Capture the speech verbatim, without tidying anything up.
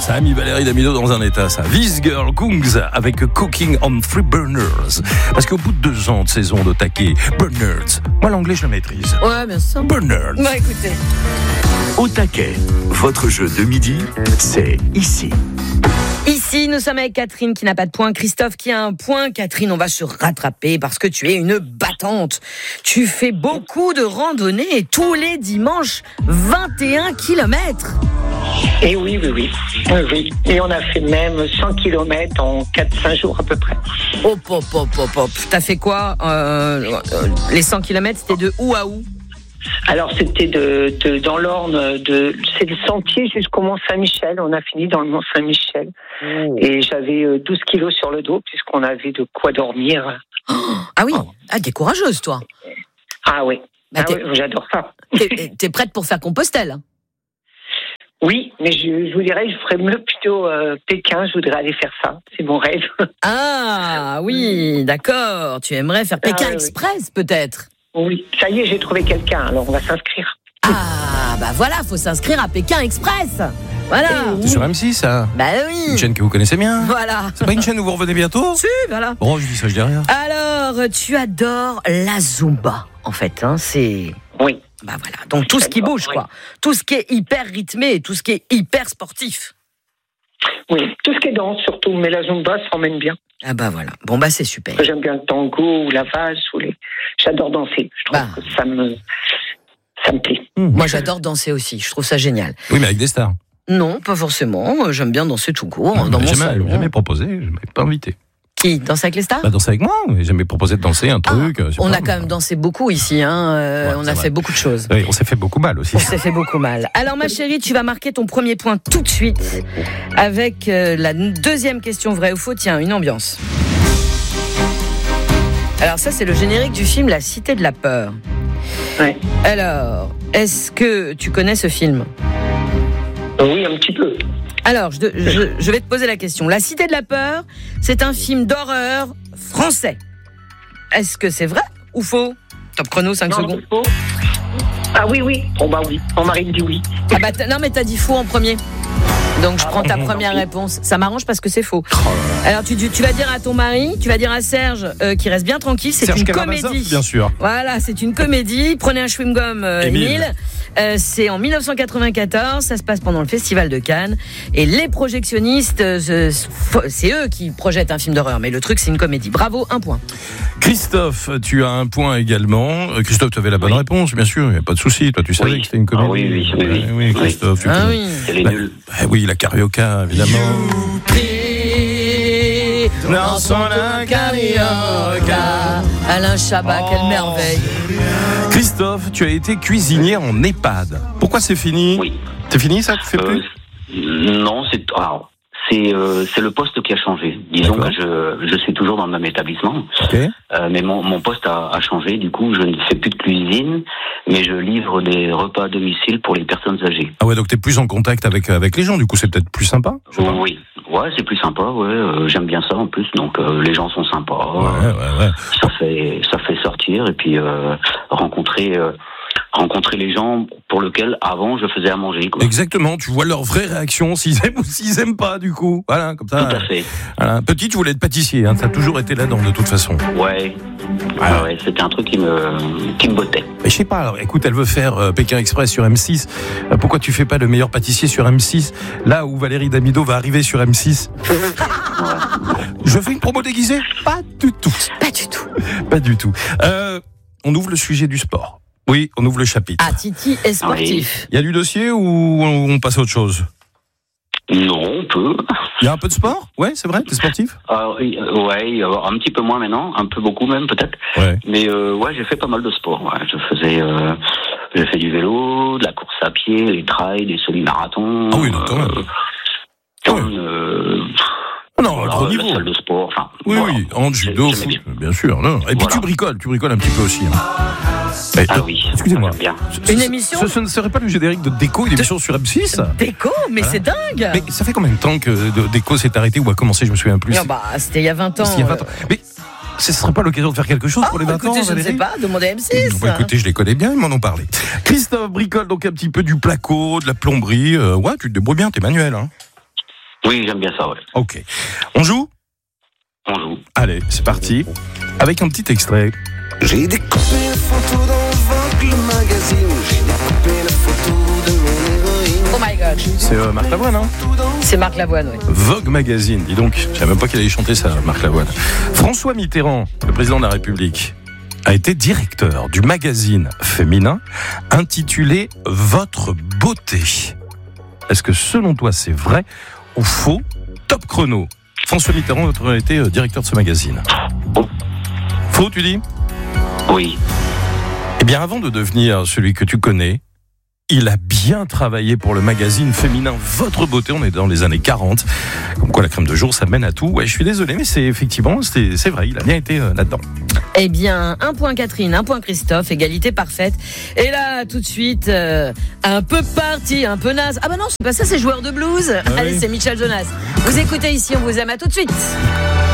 Ça a mis Valérie Damido dans un état, ça. This Girl Kungs avec Cooking on Three Burners. Parce qu'au bout de deux ans de saison de taquet, Burners. Moi, l'anglais, je le maîtrise. Ouais, bien sûr. Burners. Bah, écoutez. Au taquet, votre jeu de midi, c'est ici. Ici, nous sommes avec Catherine qui n'a pas de point, Christophe qui a un point. Catherine, on va se rattraper parce que tu es une battante. Tu fais beaucoup de randonnées tous les dimanches, vingt et un kilomètres. Et oui, oui, oui, oui, oui. Et on a fait même cent kilomètres en quatre à cinq jours à peu près. Hop, hop, hop, hop, hop. T'as fait quoi euh, Les cent kilomètres, c'était de où à où? Alors c'était de, de dans l'Orne, de c'est le sentier jusqu'au Mont-Saint-Michel. On a fini dans le Mont-Saint-Michel. Mmh. Et j'avais douze kilos sur le dos puisqu'on avait de quoi dormir. Oh, ah oui, ah, t'es courageuse toi. Ah oui, bah, ah oui, j'adore ça. T'es, t'es prête pour faire Compostelle? Oui, mais je, je vous dirais, je ferais mieux plutôt euh, Pékin. Je voudrais aller faire ça. C'est mon rêve. Ah oui, d'accord. Tu aimerais faire Pékin ah, oui, Express oui. peut-être? Oui, ça y est, j'ai trouvé quelqu'un, alors on va s'inscrire. Ah, bah voilà, faut s'inscrire à Pékin Express. Voilà. C'est sur M six, ça? Bah oui. Une chaîne que vous connaissez bien. Voilà. C'est pas une chaîne où vous revenez bientôt? Si, voilà. Bon, je dis ça, je dis rien. Alors, tu adores la Zumba, en fait, hein, c'est... Oui. Bah voilà, donc tout ce qui bouge, quoi. Tout ce qui est hyper rythmé et tout ce qui est hyper sportif. Oui, tout ce qui est danse surtout, mais la Zumba s'emmène bien. Ah bah voilà, bon bah c'est super. J'aime bien le tango ou la valse ou les... J'adore danser, je trouve bah. que ça me, ça me plaît. Mmh. Moi j'adore danser aussi, je trouve ça génial. Oui, mais avec des stars. Non, pas forcément, j'aime bien danser tout court, non, dans mon jamais, salon. Jamais proposé, je m'avais pas invité. Qui, danser avec les stars? Bah, danser avec moi, j'ai jamais proposé de danser un truc. Ah, on pas, a quand même dansé beaucoup ici, hein. Euh, ouais, on a vrai. fait beaucoup de choses. Oui, on s'est fait beaucoup mal aussi. On s'est fait beaucoup mal. Alors ma chérie, tu vas marquer ton premier point tout de suite avec euh, la deuxième question vraie ou faux. Tiens, une ambiance. Alors ça, c'est le générique du film La Cité de la Peur. Ouais. Alors, est-ce que tu connais ce film? Oui, un petit peu. Alors, je, je, je vais te poser la question. La Cité de la Peur, c'est un film d'horreur français. Est-ce que c'est vrai ou faux? Top chrono, cinq non, secondes. C'est faux. Ah oui, oui. Bon bah oui. Mon mari me dit oui. Ah bah non, mais t'as dit faux en premier. Donc je prends ta première réponse. Ça m'arrange parce que c'est faux. Alors tu, tu, tu vas dire à ton mari, tu vas dire à Serge euh, qu'il reste bien tranquille. C'est Serge une Karamazov, comédie. Bien sûr. Voilà, c'est une comédie. Prenez un chewing-gum, euh, Émile. Euh, c'est en dix-neuf cent quatre-vingt-quatorze. Ça se passe pendant le Festival de Cannes. Et les projectionnistes, euh, c'est eux qui projettent un film d'horreur. Mais le truc, c'est une comédie. Bravo, un point. Christophe, tu as un point également. Christophe, tu avais la bonne oui. réponse, bien sûr. Il n'y a pas de souci. Toi, tu savais oui. que c'était une comédie. Ah oui, oui, oui. oui, oui Christophe. Oui. Tu ah oui. C'est les nuls. Bah, oui, la carioca, évidemment. Dans son carioca. Alain Chabat, oh. Quelle merveille. Christophe, tu as été cuisinier en EHPAD. Pourquoi c'est fini? Oui. C'est fini, ça? Tu fais euh, plus? Non, c'est... Alors, C'est, euh, c'est le poste qui a changé. Disons D'accord. que je, je suis toujours dans le même établissement, okay. euh, mais mon, mon poste a, a changé. Du coup, je ne fais plus de cuisine, mais je livre des repas à domicile pour les personnes âgées. Ah ouais, donc t'es plus en contact avec avec les gens. Du coup, c'est peut-être plus sympa. Oui, ouais, c'est plus sympa. Ouais, euh, j'aime bien ça en plus. Donc euh, les gens sont sympas. Ouais, euh, ouais, ouais. Ça fait ça fait sortir et puis euh, rencontrer. Euh, rencontrer les gens pour lesquels avant je faisais à manger quoi. Exactement, tu vois leur vraie réaction s'ils aiment ou s'ils aiment pas du coup. Voilà, comme ça. Tout à fait. Voilà. Petit, tu voulais être pâtissier, hein, ça a toujours été là-dedans de toute façon. Ouais. Voilà. Ouais, c'était un truc qui me qui me bottait. Mais je sais pas, alors, écoute, elle veut faire euh, Pékin Express sur M six. Euh, pourquoi tu fais pas le meilleur pâtissier sur M six là où Valérie Damido va arriver sur M six? Je fais une promo déguisée? Pas du tout. Pas du tout. Pas du tout. Euh, on ouvre le sujet du sport. Oui, on ouvre le chapitre. Ah, Titi est sportif. Il y a du dossier ou on passe à autre chose? Non, on peut. Il y a un peu de sport? Ouais, c'est vrai, t'es sportif? euh, Ouais, un petit peu moins maintenant, un peu beaucoup même peut-être. Ouais. Mais euh, ouais, j'ai fait pas mal de sport. Ouais. Je faisais, euh, j'ai fait du vélo, de la course à pied, des trails, des semi-marathons. Ah oui, donc quand même. Euh, quand même euh, non, voilà, autre niveau. La salle de sport. Enfin, oui, voilà. oui, en judo, foot, bien. bien sûr. Non. Et puis voilà. tu bricoles, tu bricoles un petit peu aussi. Hein. Eh, ah oui. Excusez-moi. Bien. Une émission. Ce, ce ne serait pas le générique de Déco, une émission sur M six? Déco, mais voilà. C'est dingue. Mais ça fait combien de temps que Déco s'est arrêté ou a commencé? Je me souviens plus. Non, bah, c'était il y a vingt ans. Il y a vingt ans. Mais ce ne serait pas l'occasion de faire quelque chose ah, pour les vingt écoutez, ans? Je ne sais pas, demandez à M six. Bah, écoutez, je les connais bien, ils m'en ont parlé. Christophe bricole donc un petit peu du placo, de la plomberie. Euh, ouais, tu te débrouilles bien, t'es manuel. Hein. Oui, j'aime bien ça, ouais. Ok. On joue ? On joue. Allez, c'est parti. Avec un petit extrait. J'ai découpé la photo dans Vogue, le magazine. J'ai découpé la photo de mon héroïne. Oh my God. C'est euh, Marc Lavoine, hein ? C'est Marc Lavoine, oui. Vogue Magazine, dis donc. Je savais même pas qu'il allait chanter ça, Marc Lavoine. François Mitterrand, le président de la République, a été directeur du magazine féminin intitulé Votre beauté. Est-ce que selon toi c'est vrai ou faux ? Top chrono. François Mitterrand a été directeur de ce magazine. Oh. Faux, tu dis ? Oui. Eh bien, avant de devenir celui que tu connais, il a bien travaillé pour le magazine féminin Votre Beauté. On est dans les années quarante. Comme quoi, la crème de jour, ça mène à tout. Ouais, je suis désolé, mais c'est effectivement, c'est, c'est vrai. Il a bien été euh, là-dedans. Eh bien, un point Catherine, un point Christophe, égalité parfaite. Et là, tout de suite, euh, un peu parti, un peu naze. Ah bah non, c'est pas ça, c'est joueur de blues. Ah Allez, oui. c'est Michel Jonas. Vous écoutez ici, on vous aime, à tout de suite.